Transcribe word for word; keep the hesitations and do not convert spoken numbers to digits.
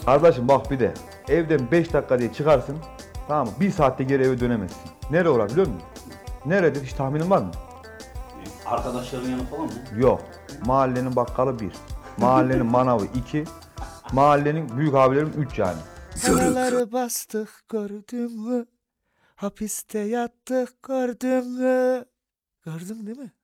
Kardeşim bak bir de evden beş dakika diye çıkarsın. Tamam mı? Bir saatte geri eve dönemezsin. Nereye uğrar biliyor musun? Nerededir? Hiç tahminin var mı? Arkadaşların yanı falan mı? Yok. Mahallenin bakkalı bir. Mahallenin manavı iki. Mahallenin büyük abilerim üç yani. Paraları bastık gördün mü? Hapiste yattık gördün mü? Gördün değil mi?